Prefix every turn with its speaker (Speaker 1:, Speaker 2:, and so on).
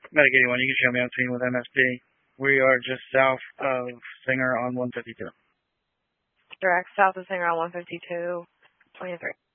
Speaker 1: Medic 81, you can show me on scene with MSD. We are just south of Singer on 152.
Speaker 2: Direct south of Singer on 152, 23.